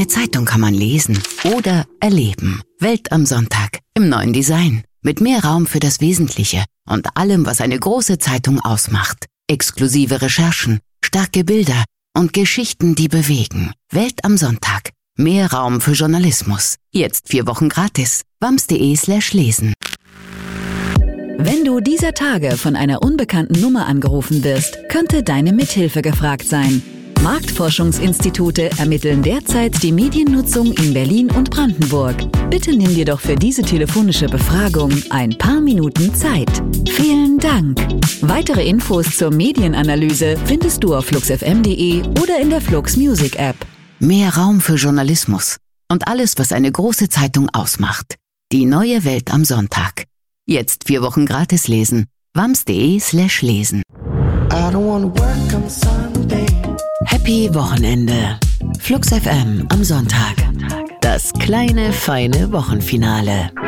eine Zeitung kann man lesen oder erleben. Welt am Sonntag im neuen Design. Mit mehr Raum für das Wesentliche und allem, was eine große Zeitung ausmacht. Exklusive Recherchen, starke Bilder und Geschichten, die bewegen. Welt am Sonntag. Mehr Raum für Journalismus. Jetzt 4 Wochen gratis. wams.de/lesen. Wenn du dieser Tage von einer unbekannten Nummer angerufen wirst, könnte deine Mithilfe gefragt sein. Marktforschungsinstitute ermitteln derzeit die Mediennutzung in Berlin und Brandenburg. Bitte nimm dir doch für diese telefonische Befragung ein paar Minuten Zeit. Vielen Dank. Weitere Infos zur Medienanalyse findest du auf fluxfm.de oder in der Flux Music App. Mehr Raum für Journalismus und alles, was eine große Zeitung ausmacht. Die neue Welt am Sonntag. Jetzt 4 Wochen gratis lesen. wams.de/lesen. Happy Wochenende. Flux FM am Sonntag. Das kleine, feine Wochenfinale.